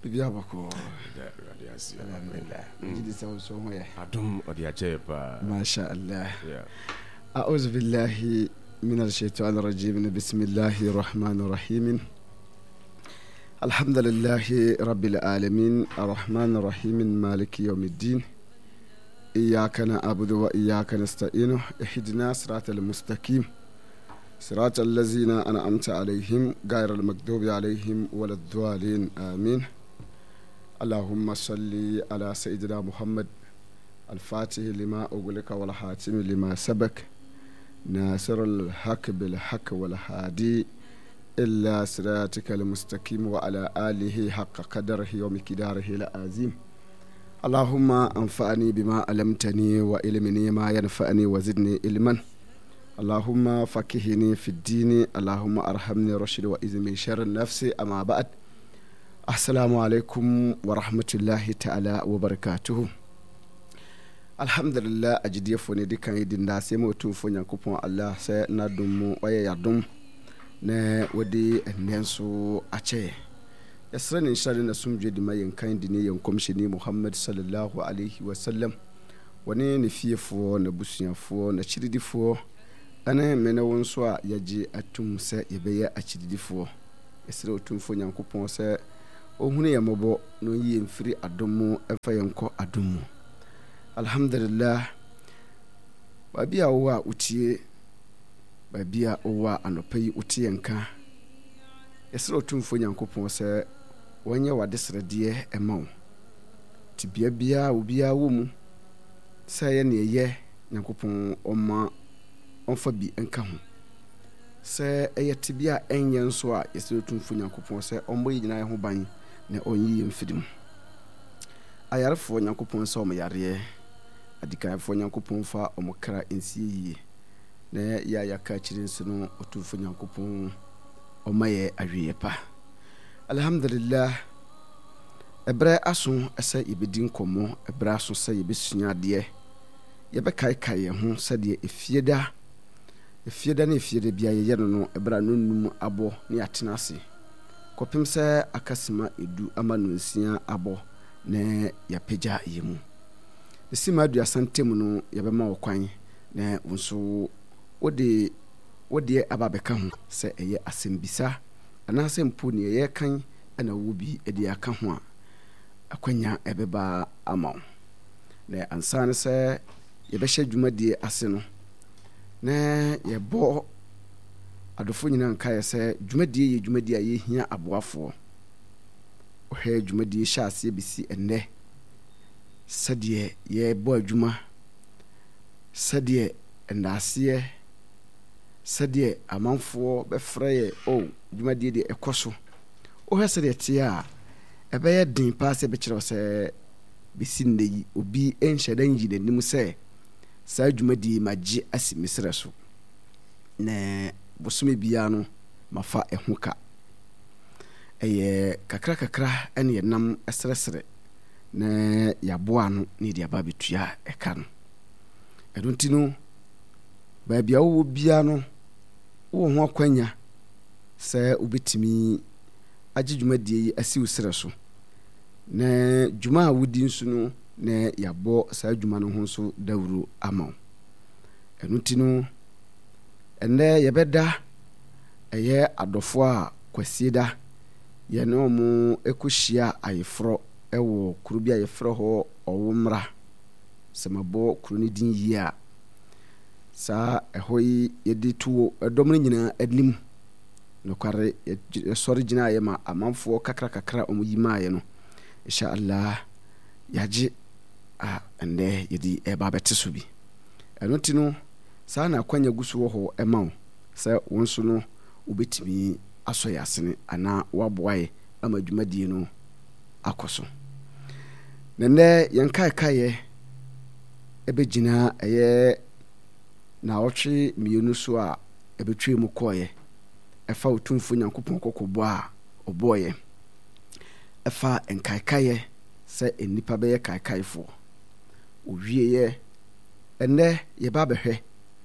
Bibia bako. Alhamdulillah. Jidi sawo so ho ye. Adum odi ache pa. Masha Allah. A'udhu billahi minal shaitanir rajim. Bismillahir rahmanir rahim. Alhamdulillahi rabbil alamin. Arrahmanir rahim. Maliki yawmiddin. إياك نعبد وإياك نستعين اهدنا صراط المستقيم صراط الذين أنعمت عليهم غير المغضوب عليهم ولا الضالين آمين. اللهم صل على سيدنا محمد الفاتح لما أغلق والحاتم لما سبق ناصر الحق بالحق والهادي إلا صراطك المستقيم وعلى آله حق قدره ومقداره العظيم. اللهم أنفعني بما علمتني وإلمني ما ينفعني وزدني علما. اللهم فكهني في الدين. اللهم أرحمني رشد وإذ من شر النفس. أما بعد السلام عليكم ورحمة الله تعالى وبركاته. الحمد لله أجدي فوني دي كان يدين داسي موتو فوني كوبون الله سي ندوم ويا يدوم نا ودي ننسو أچه yasrani inshari na sumje di mayin kan di ne yankom shini Muhammad sallallahu alaihi wasallam wani ne fiefo na busuafo na chiridifo ana mena wonso a yaje atum se yebeye achiridifo yasre otumfo nyankopon se ohunu yamobo no yi mfiri adomu efa yanko adomu. Alhamdulillah babia wo utie babia wo anopai utie nka yasre otumfo nyankopon se wanye wadesrede emaw tibia bia obia wo mu saye ne ye nyankopon oma onfa bi enka ho se eye tibia enye nso a yesetumfu nyankopon se ombo yina ho ban ne onyi mfidim ayarefo nyankopon se omyare adikaifo nyankopon fa omkra ensie ne ya yaka chirinse no otumfu nyankopon omaye awie pa. Alhamdulillah ebre aso asa ibedin komo ebre aso sa yebesua de yebe kai ye ho sa de efieda na efieda bia ye no ebra nonum abo ne atenase kopim sa akasima edu amanunsia abo ne yapeja yemu esima adu asantem no yebe ma okwan ne wonso wode ababeka ho se eye asembisa anase mpo ne ye kan ana wubi edi aka ho a akwanya ebeba amaw na ansane se yebehye dwumadie ase no na yebo adofo nyina nka ye se dwumadie ye dwumadie ye hia aboafo ohwe dwumadie hyase bisi enne sadie ye bo adwuma sadie ndase sadie amanfo befraye dwumadie de ekoso ohese de tia ebeye din paase be kire se bisi nneyi obi enhyedan yi nanim se sa dwumadie magye asimisre so ne bosome bia no mafa ehuka eye kakra ene yenam esresre ne yaboa no ne dia ba betua eka no edunti ba bia wo bia no wo ho akwanya se obetimi agye dwumadie asi usre so na dwuma wudi nso no na yabo sa dwuma no ho so dawuro amaw enuti no enne yebeda eye adofo a kwasieda ye no mu ekohia ayefro ewo kurubi ayefro ho owomra semabo kuruni din yi a sa ehoyi yedi tuo edomre nyina adnim no kware sori gina ye ma amanfo kakra omuyima ye no insha Allah yaji ende yedi eba beteso bi enoti no sa na kwanya gusu ho emaw sa wonso no obetimi aso yasene ana waboaye ama dwumadie no akoso nene yenkaye ebegina eye na otwe mienu so a ebetwe mu koye efa otumfo nyankopon kokobo a oboye efa enkaikaye se enipa be ye kaikaifo owieye enne ye ba behwe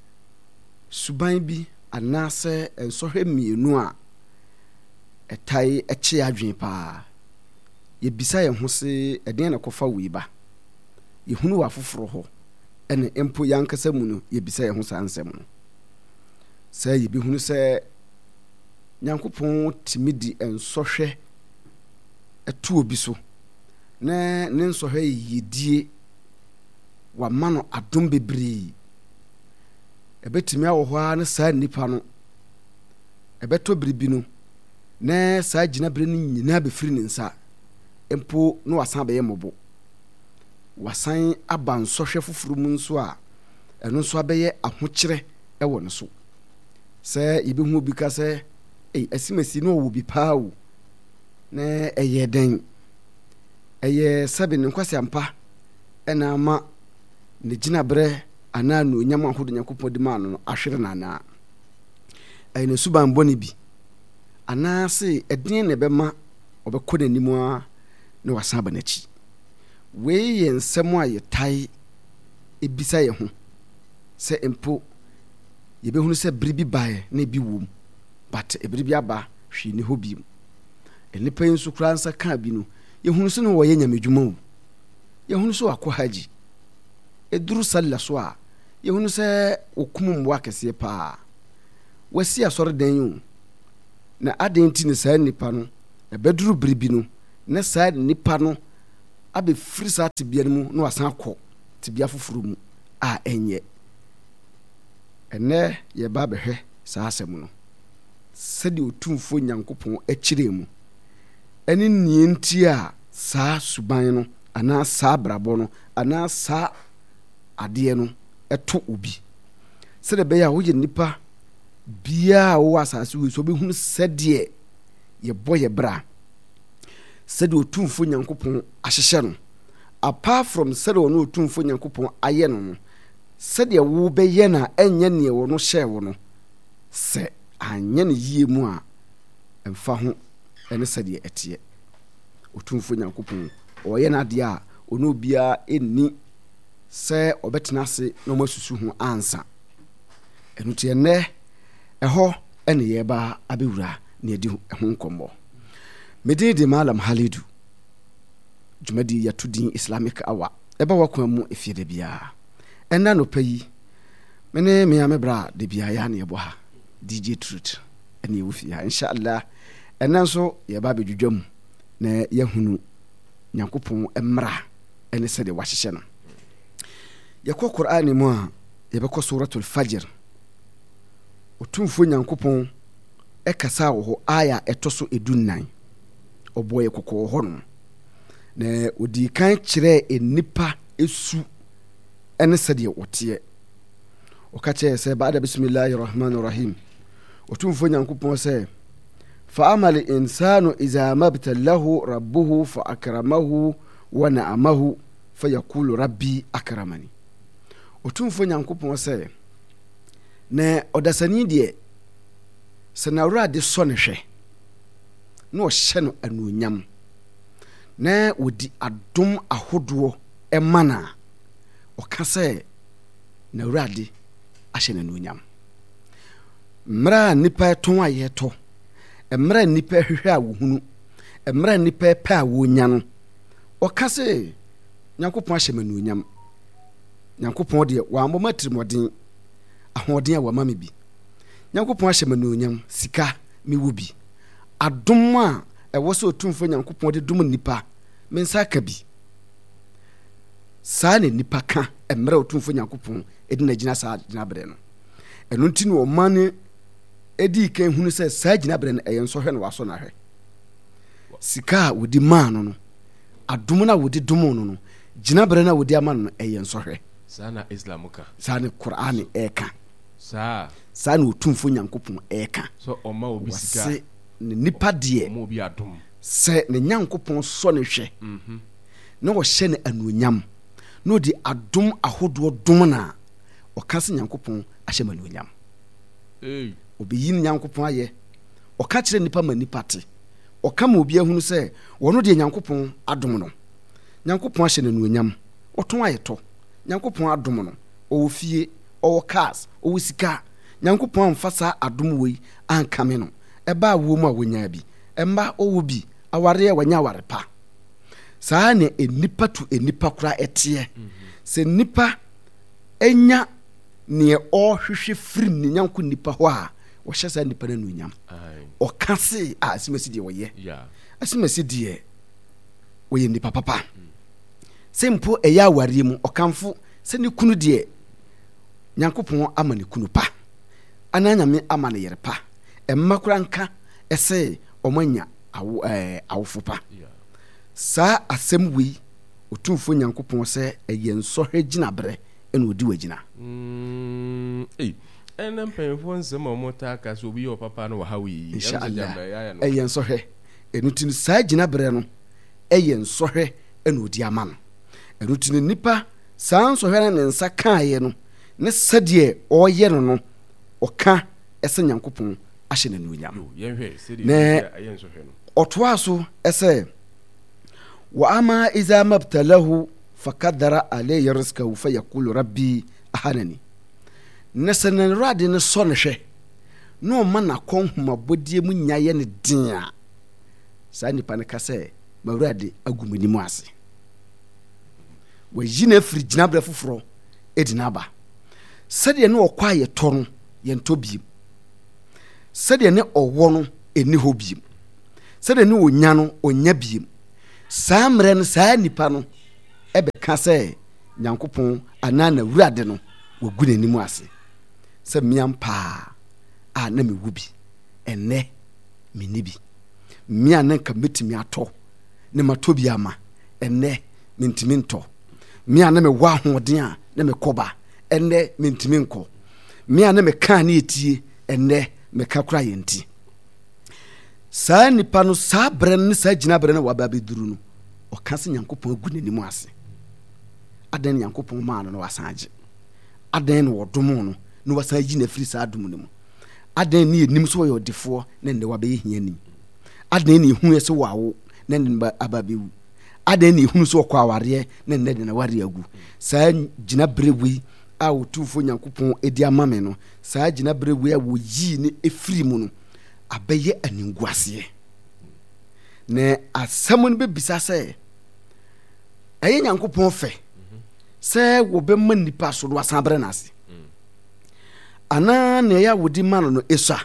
suban bi anase ensohwe mienu a etai eche adwen pa yɛbisa yɛn ho se ɛdeɛn na kɔfa wei ba yɛhunu wɔ afoforo hɔ ɛne mpo yɛankasa mu no yɛbisa yɛn ho saa nsɛm no sɛ yɛbɛhunu sɛ Nyankopɔn tumi di nsɔhwɛ ɛto obi so na ne nsɔhwɛ yɛdie wama no adom bebree ɛbɛtumi awɔ hɔ a na saa nnipa no ɛbɛtɔ biribi no na saa gyinabere no nyinaa bɛfiri ne nsa mpo na wasan bɛyɛ mmɔbɔ wasan aba nsɔhwɛ foforɔ mu nso a ɛno nso abɛyɛ ahokyerɛ ɛwɔ ne so sɛ yɛbɛhu obi ka sɛ asimasi no ɔwɔ bi paa o na ɛyɛ dɛn ɛyɛ sɛbe ne nkwaseampa ɛna ama ne gyinaberɛ anaa no onyam ahodo Nyankopɔn de maa no ahwere no anaa ɛyɛ ne suban bɔne bi anaasɛ ɛdeɛn na ɛbɛma ɔbɛkɔ n'anim a na wasan aba n'akyi wei yɛ nsɛm a yɛtae ebisa yɛn ho sɛ mpo yɛbɛhunu sɛ biribi baeɛ na ebi wom but ebiribi aba hwee ne hɔ bi mu nnipa yi nso koraa nsa kaa bi no yɛhunu sɛ no wɔyɛ nyamedwuma o yɛhunu sɛ wakɔ hagye ɛduru salla so a yɛhunu sɛ wɔkum mmoa kɛseɛ paa wasi asɔredan o na adɛn nti ne saa nnipa no ɛbɛduru biribi no na saa nnipa no abɛfiri saa tebea no mu na wasan akɔ tebea foforɔ mu a ɛnyɛ ɛnɛ yɛba bɛhwɛ saa asɛm no sɛdeɛ Otumfoɔ Nyankopɔn akyirɛ mu ɛne nneɛ nti a saa suban no anaa saa brabɔ no anaa saa adeɛ no ɛto obi sɛdeɛ ɛbɛyɛ a woyɛ nnipa biaa a wowɔ asase wei so wobɛhunu sɛdeɛ yɛbɔ yɛ bra sɛdeɛ Otumfoɔ Nyankopɔn ahyehyɛ no apart from sɛdeɛ ɔno Otumfoɔ Nyankopɔn ayɛ no no sɛdeɛ wobɛyɛ no a ɛnyɛ neɛ wɔ no hyɛɛ wo no sɛ anyɛ no yie mu a ɛmfa ho ɛne sɛdeɛ ɛteɛ Otumfoɔ Nyankopɔn ɔyɛ no adeɛ a ɔne obiara ɛnni sɛ ɔbɛtena ase na ɔma susu ho ansa ɛno nti ɛnnɛ ɛhɔ ɛne yɛba abɛwura ne yɛdi ho nkɔmmɔ medin de Malam Halidu dwumadi yɛto din Islamic Hour ɛba wakwan mu ɛfieda biara ɛna nɔpa yi mene mea me bra de biara yɛ ne yɛbɔ ha DJ Truth ɛne yɛwɔ fie ha inshallah ɛna nso yɛba bɛdwudwa mu na yɛhunu Nyankopɔn mmara ɛne sɛdeɛ wahyehyɛ no yɛkɔ Qur'an mu a yɛbɛkɔ Suratul Fajr Otumfoɔ Nyankopɔn ɛkasa wɔ hɔ aya ɛtɔ so 14 ɔbɔ yɛ kɔkɔɔ hɔ no na odi kan kyerɛ nnipa esu ɛne sɛdeɛ wɔteɛ ɔka kyerɛ sɛ baada bismillahir rahmanir rahim Otumfoɔ Nyankopɔn sɛ فأما الإنسان إذا ما ابتلاه ربه فأكرمه ونعمه فيقول ربي أكرمني Otumfoɔ Nyankopɔn sɛ na ɔdasani deɛ sɛ na Awurade sɔ ne hwɛ na ɔhyɛ no anuonyam na ɔdi adom ahodoɔ ɛma no a ɔka sɛ na Awurade ahyɛ no anuonyam mmerɛ a nnipa ɛtɔn a yɛtɔ mmerɛ nnipa hwehwɛ a wɔhunu mmerɛ nnipa pɛ a wɔnya no ɔka sɛ Nyankopɔn ahyɛ me anuonyam Nyankopɔn deɛ wɔammɔ ma tirimɔden ahoɔden a wɔama me bi Nyankopɔn ahyɛ me anuonyam sika mewɔ bi adom a ɛwɔ sɛ Otumfoɔ Nyankopɔn de dom nnipa me nsa ka bi saa na nnipa ka mmerɛ Otumfoɔ Nyankopɔn ɛde na gyina saa gyinaberɛ no ɛno nti no ɔma ne ɛdi kan hunu sɛ saa gyinaberɛ no ɛyɛ nsɔhwɛ na wasɔ n'ahwɛ sika a wɔde maa no no adom no a wɔde dom no no gyinaberɛ no a wɔde ama no no ɛyɛ nsɔhwɛ saa na Islam ka saa ne Qur'an ɛka saa na Otumfoɔ Nyankopɔn ɛka so ɔma obi sika wɔse ne nipa deɛ ɔma obi adom sɛ ne Nyankopɔn sɔ ne hwɛ na wɔhyɛ ne anuonyam na ɔde adom ahodoɔ dom no a ɔka sɛ Nyankopɔn ahyɛ me anuonyam obɛyi ne Nyankopɔn ayɛ ɔka kyerɛ nipa ma nipa te ɔka ma obi ahunu sɛ wɔno deɛ Nyankopɔn adom no Nyankopɔn ahyɛ no anuonyam ɔtɔn ayɛtɔ Nyankopɔn adom no ɔwɔ fie ɔwɔ cars ɔwɔ sika Nyankopɔn amfa saa adom wei ankame no ɛbaa wɔ mu a wɔnyaa bi ɛmba ɔwɔ bi awareɛ wɔnya aware pa saa ne enipa to enipa kora etie se nipa enya ne ohwehwe firim ne nyanko nipa ho a wo hye sa nipa na nunyam o kase a asimasi de wo ye asimasi de wo ye nipa papa sempo eya aware mu o kanfo se ne kunu de nyankopon ama ne kunu pa ananyame ama ne yere pa emma kora nka ese omanya awofo pa saa asem wi otumfo nyankopon se eye nsohwe gina bre ena odi wagina ena mpemfo nsema omota ka so bi o papa no hawi eye nsohwe enutinu saa gina bre no eye nsohwe ena odi ama no enutinu nipa saa nsohwe na nsa kaaye no ne sadie oye no oka ese nyankopon ahye na nunyam ne otoa so ese wa ama iza mabtalahu fakadara alayhi rizqahu fayaqulu rabbi ahanani nasana rade ne so ne hwe no ma na konhuma bodie mu nyaye ne din a sa nipa ne ka se mawrade agumani mu ase wa yina firi gina bra foforo edina ba sade ne okwa ye to no ye ntobiem sade ne owo no eni ho biem sade ne onya no onya biem saa mre no saa nipa no ebe ka se nyankopon anana wurade no wogune ni mu ase se miampa a na me wubi enne me nibi mia na nka metimi ato ne matobi ama enne mentimi nto mia na me wa hoden a na me koba enne mentimi nko mia na me ka na etie enne me ka kura yenti saa nipa no saa bre ne saa gina bre na waba beduru no o ka se nyankopon agune ni mu ase adan nyankopon ma no wasange adan no wodomo no no wasange na firi saa dum no mu adan ni enim so yo defo na nde wabe hia nim adan ni hu ese wawo na nde ababewu adan ni hu so kwa aware na nde na ware agu saa gina brewi a wotufo nyankopon edi amame no saa gina brewi a woyi ne efiri mu no abeye aninguase ne asamu no bebisa se eye nyankopon fe se wo be man nipa so do asabre na ase ana ne ya wodi man no esa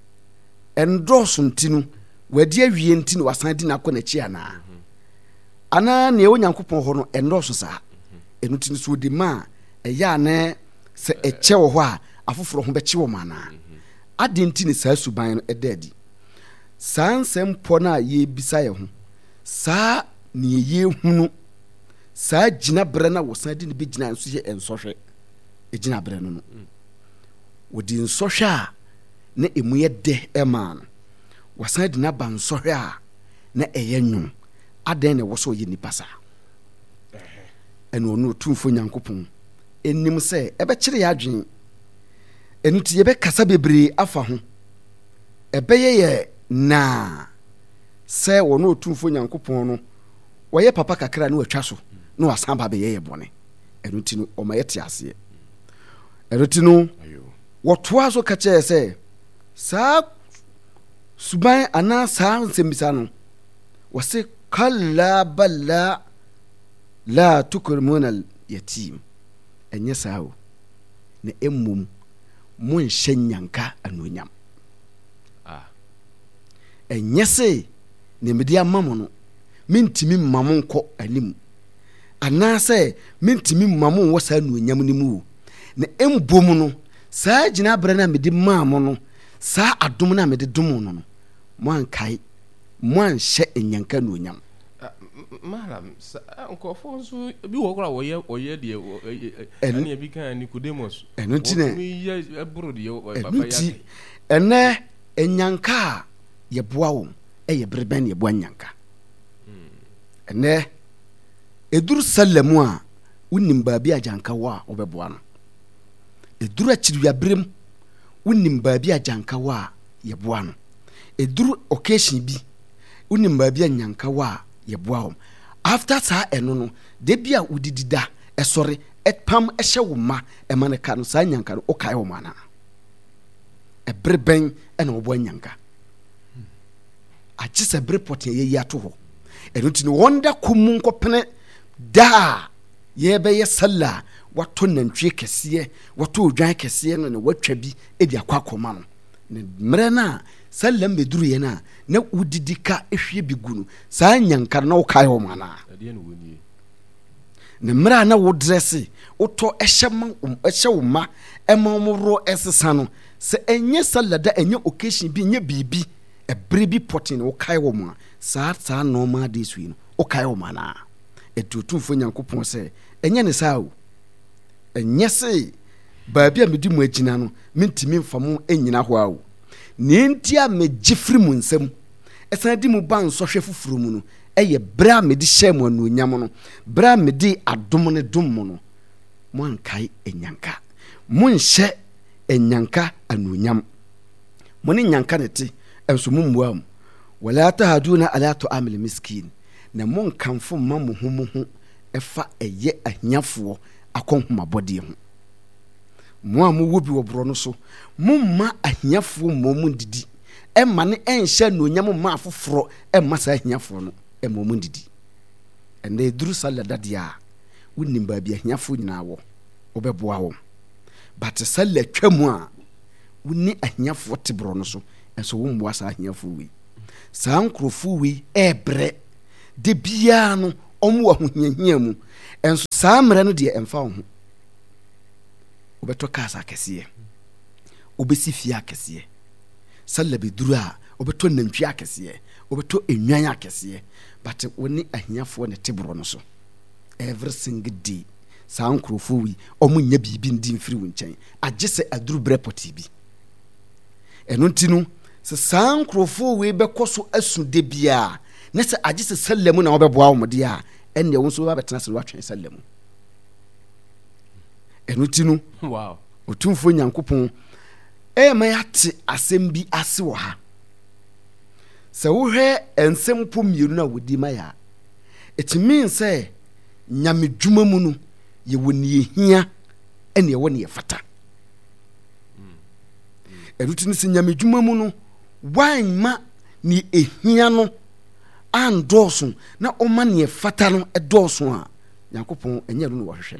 endoso ntinu wadi awie ntinu wasan di na kɔ chi ana ana ne wo nyankopon ho no endoso sa enutinu so di ma eya ne se eche wo ho a afoforo ho be chi wo mana adenti ne saa suban no edadi saa nsem po na ye bisa ye ho saa ne ye hunu saa gina bre na wo san di ne be gina nso ye ensohwe gina bre no wodi nsohwe a na emu ye de ema no wasan di na ba nsohwe a na eye nwum adan ne wo so ye nipa sa eno no tumfo nyankopon enim se ebe kire ya adwen enuti ye be kasa bebre afa ho ebe ye na se wo no tumfo nyankopon no wo ye papa kakra na watwa so na wasan ba be ye bone enuti no o ma ye tiase enuti no wotoa so ka che se sa suban ana sa nsembisa no wase kalla balla la tukrimuna al yatim enye sawo na emmum mun shanyanka anonyam enye se ne mede amamo no mentimi mmamo nko anim ana se mentimi mmamo wo sa anonyam ni mu na embom no saa gina bra na mede maamo no saa adom na mede dom no mo ankai mo anhye enyanka anonyam malam nkofo so bi wo kora woye de ene bi kan Nicodemus enutine ye eburu de papa ya ene enyanka ye boa wo eye breben ye boa nyanka ene eduru salamu a unim baabi ajanka wa obeboa no eduru achiru ya brem unim baabi ajanka wa ye boa no eduru occasion bi unim baabi anyanka wa ye boa after saa eno no de bia udidida esore epam ehye wo ma emane ka no saa nyanka no okai wo mana ebreben ena wo bo nyanka agise breport ye yato ho ɛno no wonda kumu nkɔpene da yɛbɛyɛ salla wato nantwie kɛseɛ wato odwan kɛseɛ no na watwa bi edi akɔakɔma no ne mmerɛ na salla mbeduru yɛ na na wudidi ka ehwie bi gu no saa nyanka na wokae wo mana ne mmerɛ na wo dresse wotɔ ɛhyɛ wo ma ɛma mo ro ɛsesa no sɛ ɛnyɛ salla da ɛnyɛ occasion bi nyɛ biribi ɛbere bi pɔten wo kae wo ma saa nɔɔma de sui no wo kae wo mana ɛtutumfo nyankopɔn sɛ ɛnyɛ ne saa o ɛnyɛ sɛ baabi a medi mu agyina no mentimi mfa mo anyina hɔ a o ne nti a megye firi mu nsɛm ɛsan di mu ba nsɔhwɛ foforɔ mu no ɛyɛ berɛ a mede hyɛ mu anuonyam no berɛ a mede adom ne dom mu no mo ankae anyanka monhyɛ anyanka anuonyam mo ne nyanka ne te ɛnso mo mmua mu wala tahaduna ala ta'amil miskin na monkamfo ma mo ho ɛfa ɛyɛ ahiafoɔ akɔnhomabɔdeɛ ho mo a mowɔ bi wɔ borɔ no so momma ahiafoɔ mmom didi ɛma ne ɛnhyɛ anuonyam ma afoforɔ ɛma saa ahiafoɔ no mmom didi ɛnna ɛduru salla dadeɛ a wonim baabi ahiafoɔ nyinaa wɔ wobɛboa wɔn but salla twa mu a wonni ahiafoɔ te borɔ no so ɛnso wommoa saa ahiafoɔ wei saa nkurɔfoɔ wei ɛɛbrɛ de biara no ɔmo wɔ ahohiahia mu ɛnso saa mmerɛ no deɛ ɛmfa wo ho wobɛtɔ cars akɛseɛ wobɛsi fie akɛseɛ salla bɛduru a wobɛtɔ nantwie akɛseɛ wobɛtɔ enwan akɛseɛ but wone ahiafoɔ ne te borɔ no so every single day saa nkurɔfoɔ wi ɔmo nya biribi ndi mfiri wo nkyɛn agye sɛ aduru berɛ pɔtee bi ɛno nti no sɛ saa nkurɔfoɔ wi bɛkɔ so asu de biara na sɛ agye sɛ salla mu na wobɛboa wo mde a ɛnneɛ wo nso wobɛtena sɛ woatwɛn salla mu ɛno nti no ɔtumfoɔ nyankopɔn ɛma yɛate asɛm bi ase wɔ ha sɛ wohwɛ nsɛm po mmienu no a wɔdi ma yɛ a it means sɛ nyame dwuma mu no yɛwɔ ne yɛhia ɛne ɛwɔ ne yɛfata ɛno nti no sɛ nyame dwuma mu no woanma ne ɛhia no andɔɔso na ɔma ne yɛfata no ɛdɔɔso a nyankopɔn ɛnyɛ no no wɔhwehwɛ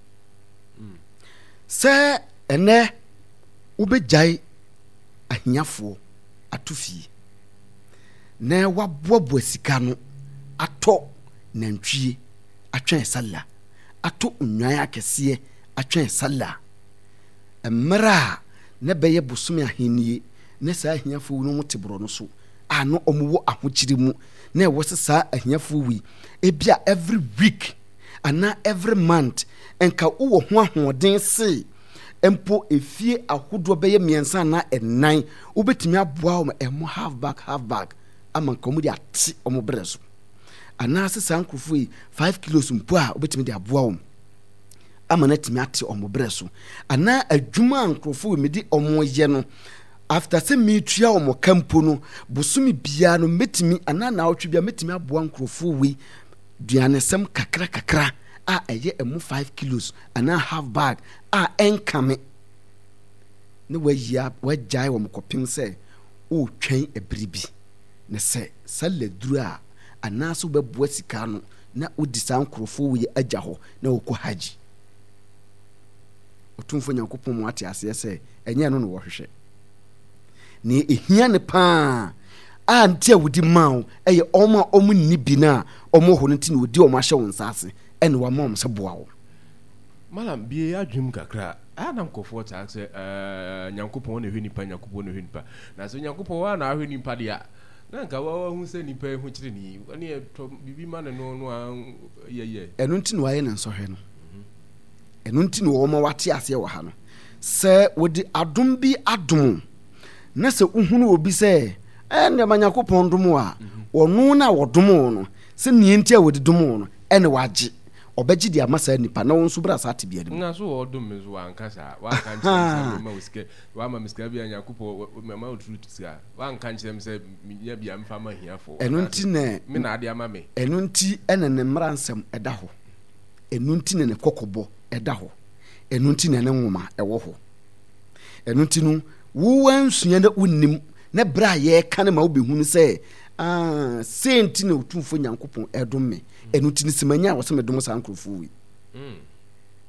sɛ ɛnɛ wobɛgyae ahiafoɔ ato fie na waboaboa sika no atɔ nantwie atwɛn salla atɔ nnwan akɛseɛ atwɛn salla mmerɛ a na bɛyɛ bosome ahennie na saa ahiafoɔ no mo te borɔ no so a no ɔmowɔ ahokyere mu na ɛwɔ sɛ saa ahiafoɔ wi ebia every week anaa every month ɛnka wowɔ ho ahoɔden se mpo efie ahodoɔ bɛyɛ mmiɛnsa anaa ɛnan wobɛtumi aboa wɔn ɛmo half bag ama nka wɔn de ate wɔn brɛ so anaa sɛ saa nkurɔfoɔ yi 5 kilos mpo a wobɛtumi de aboa wɔn ama na tumi ate wɔn brɛ so anaa adwuma a nkurɔfoɔ yi de wɔn yɛ no after sɛ metua wɔn kampo no bosomi biara no mɛtumi anaa naawɔtwe biara mɛtumi aboa nkurɔfoɔ yi duanesɛm kakra a ɛyɛ ɛmo 5 kilos anaa half bag a ɛnkame ne wagyae wɔ mkɔpem sɛ wotwɛn abiri bi na sɛ salla duru a anaasɛ wobɛboa sika no na wodi saa nkurɔfoɔ wei agya hɔ na wɔkɔ hagye ɔtumfoɔ nyankopɔn mu ate aseɛ sɛ ɛnyɛ no no wɔhwehwɛ ne ɛhia ne paa a nti a wodi ma wo ɛyɛ ɔmo a ɔmo nni bi no a ɔmo hɔ no nti na wɔdi ɔmo ahyɛ wo nsa ase ɛne wama ɔmo sɛ boa wo malam bie adwum kakra ana nkɔfoɔ taa sɛ nyankopɔn na hwɛ nipa na sɛ nyankopɔn wa na ahwɛ nipa deɛ na nka wahu sɛ nipa ho kyerɛ ni ɔne ɛtɔ bibi ma ne no a yɛyɛ ɛno nti na wayɛ ne nsɔhwɛ no ɛno nti na wɔma wate aseɛ wɔ ha no sɛ wɔde adom bi adom na sɛ wohunu obi sɛ ndeɛma nyankopɔn dom a ɔno na wɔdom no sɛ nneɛ nti a wɔde dom no ɛne wagye ɔbɛgye de ama saa nipa na wɔn nso bra saa te bia nim na so wɔdom me so wanka saa wanka nkyerɛ ma wosike wama miska bia nyankopɔn ma otru tsia wanka nkyerɛ sɛ nya bia mfa ma hiafo ɛno nti na me na ade ama me ɛno nti ɛna ne mmara nsɛm ɛda hɔ ɛno nti na ne kɔkɔbɔ ɛda hɔ ɛno nti na ne nwoma ɛwɔ hɔ ɛno nti no wo wansua na wonnim na bra yɛ ka ne ma wobɛhunu sɛ senti na otumfo nyankopɔn ɛdom me ɛno ti ne simanya wɔ sɛ medom saa nkurɔfo wi